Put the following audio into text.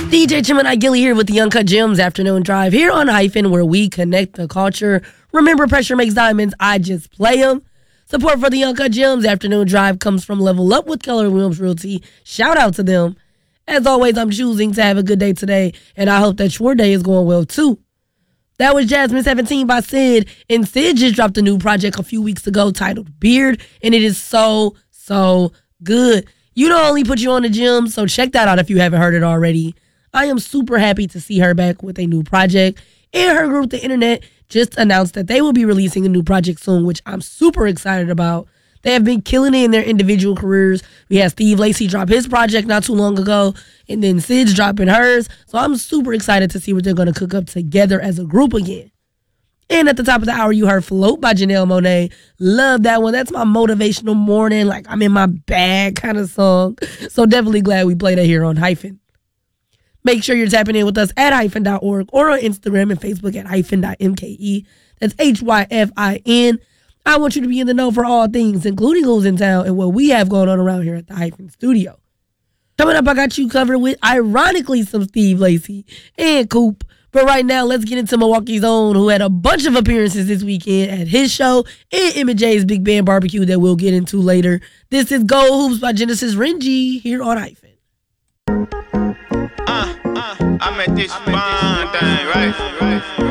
DJ Gemini Gilly here with the Uncut Gems Afternoon Drive here on Hyphen, where we connect the culture. Remember, pressure makes diamonds. I just play them. Support for the Uncut Gems Afternoon Drive comes from Level Up with Keller Williams Realty. Shout out to them. As always, I'm choosing to have a good day today, and I hope that your day is going well too. That was Jasmine 17 by Sid, and Sid just dropped a new project a few weeks ago titled Beard, and it is so good. You know, only put you on the gym, so check that out if you haven't heard it already. I am super happy to see her back with a new project, and her group, The Internet, just announced that they will be releasing a new project soon, which I'm super excited about. They have been killing it in their individual careers. We had Steve Lacy drop his project not too long ago, and then Sid's dropping hers. So I'm super excited to see what they're going to cook up together as a group again. And at the top of the hour, you heard Float by Janelle Monáe. Love that one. That's my motivational morning, like I'm in my bag kind of song. So definitely glad we played it here on Hyphen. Make sure you're tapping in with us at hyphen.org or on Instagram and Facebook at hyphen.mke. That's HYFIN. I want you to be in the know for all things, including who's in town and what we have going on around here at the Hyphen Studio. Coming up, I got you covered with, ironically, some Steve Lacy and Coop. But right now, let's get into Milwaukee's own, who had a bunch of appearances this weekend at his show and MJ's Big Band Barbecue that we'll get into later. This is Go Hoops by Genesis Renji here on Hyphen. I met this fine thing, right?